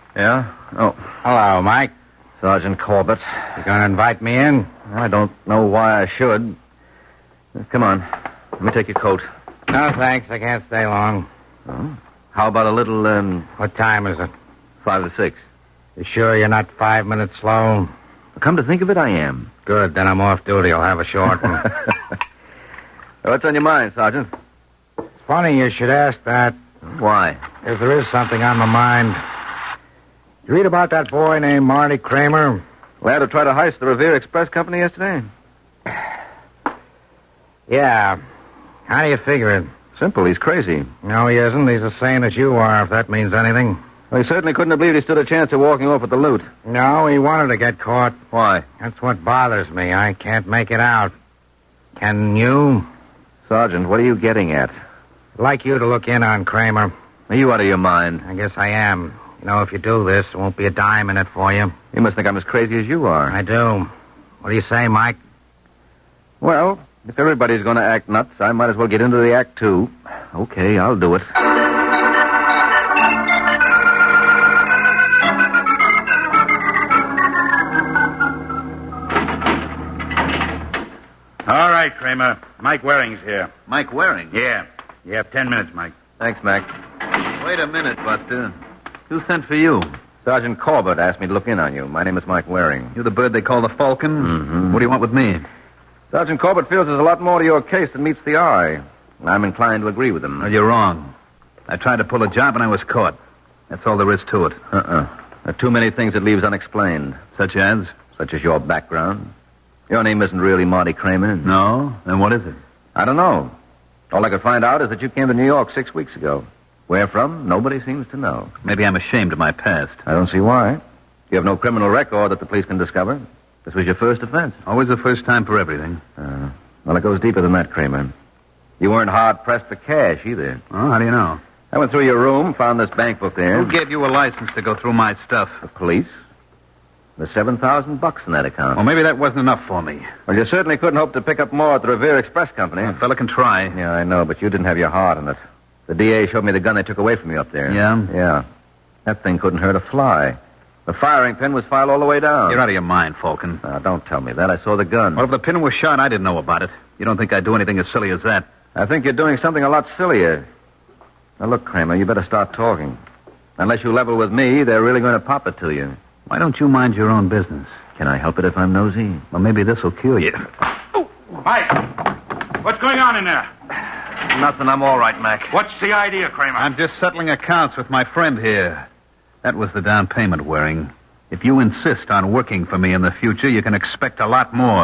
Yeah? Oh. Hello, Mike. Sergeant Corbett. You gonna invite me in? I don't know why I should. Come on. Let me take your coat. No, thanks. I can't stay long. Oh. How about a little, What time is it? 5 to 6? You sure you're not 5 minutes slow? Come to think of it, I am. Good, then I'm off duty. I'll have a short one. What's on your mind, Sergeant? It's funny you should ask that. Why? If there is something on my mind. You read about that boy named Marty Kramer? Lad who tried to heist the Revere Express Company yesterday? Yeah. How do you figure it? Simple, he's crazy. No, he isn't. He's the same as you are, if that means anything. Well, he certainly couldn't have believed he stood a chance of walking off with the loot. No, he wanted to get caught. Why? That's what bothers me. I can't make it out. Can you? Sergeant, what are you getting at? I'd like you to look in on Kramer. Are you out of your mind? I guess I am. You know, if you do this, there won't be a dime in it for you. You must think I'm as crazy as you are. I do. What do you say, Mike? Well, if everybody's going to act nuts, I might as well get into the act, too. Okay, I'll do it. All right, Kramer. Mike Waring's here. Mike Waring? Yeah. You have 10 minutes, Mike. Thanks, Mac. Wait a minute, Buster. Who sent for you? Sergeant Corbett asked me to look in on you. My name is Mike Waring. You're the bird they call the Falcon? Mm-hmm. What do you want with me? Sergeant Corbett feels there's a lot more to your case than meets the eye. I'm inclined to agree with him. Oh, you're wrong. I tried to pull a job and I was caught. That's all there is to it. There are too many things it leaves unexplained. Such as? Such as your background. Your name isn't really Marty Kramer. No? Then what is it? I don't know. All I could find out is that you came to New York 6 weeks ago. Where from? Nobody seems to know. Maybe I'm ashamed of my past. I don't see why. You have no criminal record that the police can discover. This was your first offense. Always the first time for everything. Well, it goes deeper than that, Kramer. You weren't hard-pressed for cash, either. Oh, how do you know? I went through your room, found this bank book there. Who gave you a license to go through my stuff? The police. There's $7,000 in that account. Well, maybe that wasn't enough for me. Well, you certainly couldn't hope to pick up more at the Revere Express Company. A fella can try. Yeah, I know, but you didn't have your heart in it. The DA showed me the gun they took away from you up there. Yeah? Yeah. That thing couldn't hurt a fly. The firing pin was filed all the way down. You're out of your mind, Falcon. Now, don't tell me that. I saw the gun. Well, if the pin was shot, I didn't know about it. You don't think I'd do anything as silly as that? I think you're doing something a lot sillier. Now, look, Kramer, you better start talking. Unless you level with me, they're really going to pop it to you. Why don't you mind your own business? Can I help it if I'm nosy? Well, maybe this will cure you. Oh, Mike! What's going on in there? Nothing. I'm all right, Mac. What's the idea, Kramer? I'm just settling accounts with my friend here. That was the down payment, Waring. If you insist on working for me in the future, you can expect a lot more.